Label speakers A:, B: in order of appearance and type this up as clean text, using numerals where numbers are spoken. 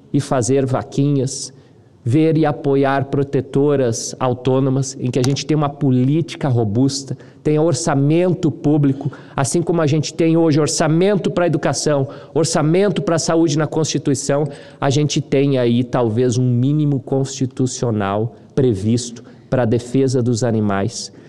A: e fazer vaquinhas, ver e apoiar protetoras autônomas, em que a gente tem uma política robusta, tenha orçamento público, assim como a gente tem hoje orçamento para a educação, orçamento para a saúde na Constituição, a gente tem aí talvez um mínimo constitucional previsto para a defesa dos animais,